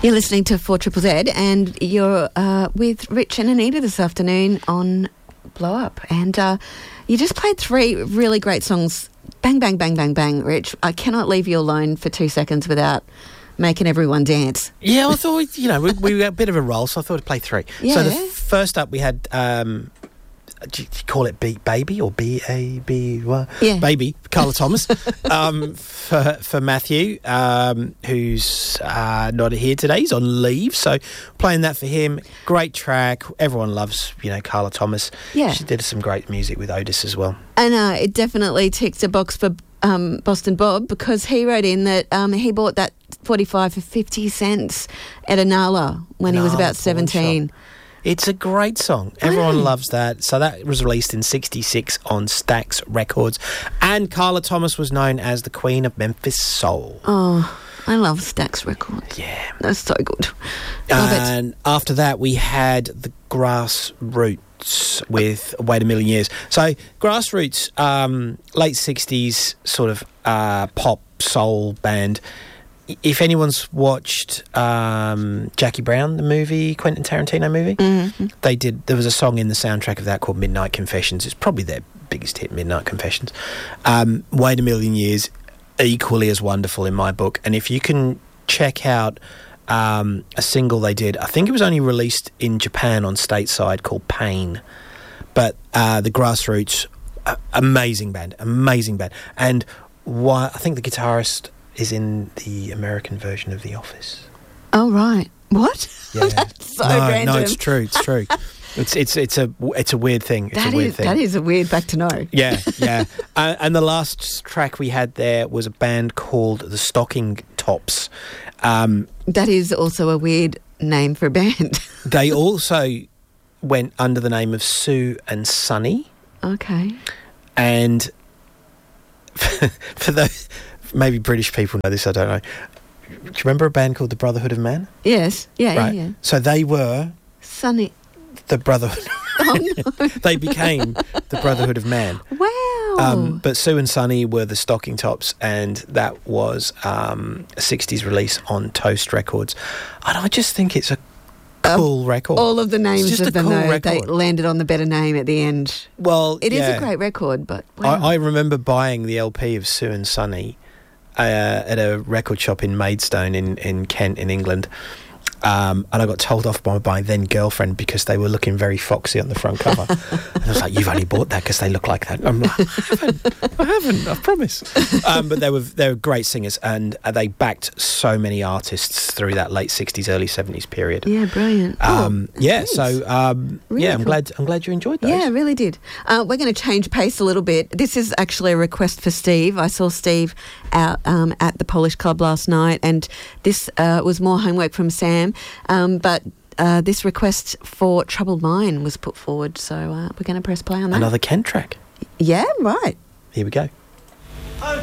You're listening to 4ZZZ and you're with Rich and Anita this afternoon on Blow Up. And you just played 3 really great songs. Bang, bang, bang, bang, bang, Rich. I cannot leave you alone for 2 seconds without making everyone dance. Yeah, I thought, we were a bit of a roll, so I thought I'd play 3. Yeah. So the first up we had, do you call it Baby or B-A-B? Yeah. Baby, Carla Thomas, for Matthew, who's not here today. He's on leave, so playing that for him. Great track. Everyone loves, Carla Thomas. Yeah. She did some great music with Otis as well. And it definitely ticks a box for Boston Bob, because he wrote in that he bought that 45 for 50 cents at a Nala when he was about 17. It's a great song. Everyone loves that. So that was released in 66 on Stax Records. And Carla Thomas was known as the Queen of Memphis Soul. Oh, I love Stax Records. Yeah. That's so good. Love it. And after that, we had the Grassroots with Wait a Million Years. So Grassroots, late 60s sort of pop soul band. If anyone's watched Jackie Brown, the movie, Quentin Tarantino movie, there was a song in the soundtrack of that called Midnight Confessions. It's probably their biggest hit, Midnight Confessions. Wait a Million Years, equally as wonderful in my book. And if you can check out a single they did, I think it was only released in Japan on Stateside, called Pain. But the Grassroots, amazing band. And I think the guitarist is in the American version of The Office. Oh, right. What? Yeah. That's so random. No, it's true. It's a weird thing. That is a weird fact to know. Yeah. And the last track we had there was a band called the Stocking Tops. That is also a weird name for a band. They also went under the name of Sue and Sonny. Okay. And for those... Maybe British people know this, I don't know. Do you remember a band called the Brotherhood of Man? Yes. Yeah. So they were... Sonny. The Brotherhood. Oh, no. They became the Brotherhood of Man. Wow. But Sue and Sonny were the Stocking Tops, and that was a 60s release on Toast Records. And I just think it's a cool record. All of the names of them, cool they landed on the better name at the end. Well, it is a great record, but wow. I remember buying the LP of Sue and Sonny at a record shop in Maidstone in Kent in England, and I got told off by my then girlfriend because they were looking very foxy on the front cover. And I was like, "You've only bought that because they look like that." I'm like, I haven't, I promise. But they were great singers, and they backed so many artists through that late 60s, early 70s period. Yeah, brilliant. Really cool. I'm glad you enjoyed those. Yeah, I really did. We're going to change pace a little bit. This is actually a request for Steve. I saw Steve out at the Polish Club last night, and this was more homework from Sam. But this request for Troubled Mind was put forward, so we're going to press play on that. Another Kent track. Yeah, right. Here we go.